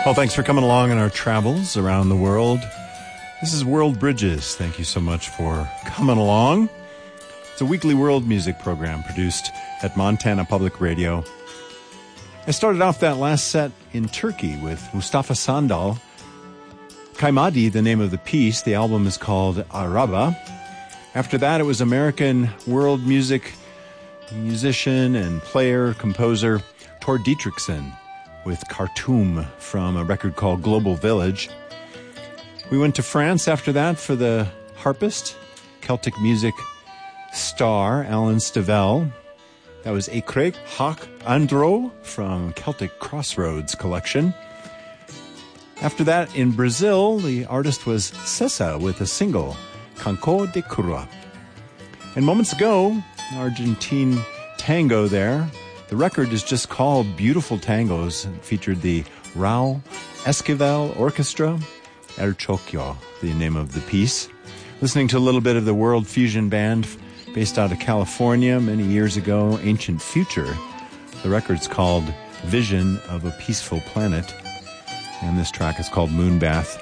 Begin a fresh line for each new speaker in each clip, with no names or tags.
Well, thanks for coming along on our travels around the world. This is World Bridges. Thank you so much for coming along. It's a weekly world music program produced at Montana Public Radio. I started off that last set in Turkey with Mustafa Sandal. Kaymadi, the name of the piece. The album is called Araba. After that, it was American world music musician and player, composer Tor Dietrichson with Khartoum from a record called Global Village. We went to France after that for the harpist, Celtic music star Alan Stivell. That was Écrec Hach Andro from Celtic Crossroads collection. After that, in Brazil, the artist was Cessa with a single, Canco de Cura. And moments ago, Argentine tango there. The record is just called Beautiful Tangos and featured the Raul Esquivel Orchestra, El Choclo, the name of the piece. Listening to a little bit of the world fusion band based out of California many years ago, Ancient Future. The record's called Vision of a Peaceful Planet, and this track is called Moonbath.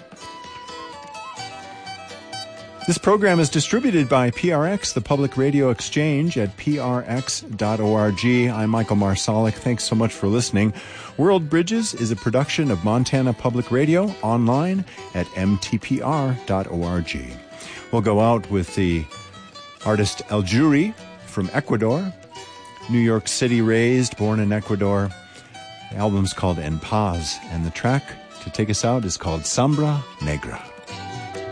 This program is distributed by PRX, the Public Radio Exchange, at prx.org. I'm Michael Marsalic. Thanks so much for listening. World Bridges is a production of Montana Public Radio, online at mtpr.org. We'll go out with the artist El Juri from Ecuador, New York City raised, born in Ecuador. The album's called En Paz, and the track to take us out is called Sambra Negra.